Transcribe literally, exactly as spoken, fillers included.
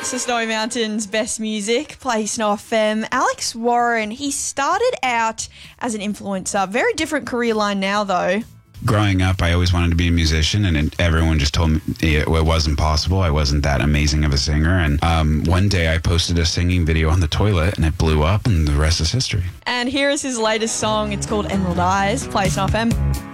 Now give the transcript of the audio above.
Alex, the Snowy Mountains Best Music, Play Snow F M. Alex Warren, he started out as an influencer. Very different career line now, though. Growing up, I always wanted to be a musician, and it, everyone just told me it, it wasn't possible. I wasn't that amazing of a singer. And um, one day I posted a singing video on the toilet, and it blew up, and the rest is history. And here is his latest song. It's called Emerald Eyes. Play Snow F M.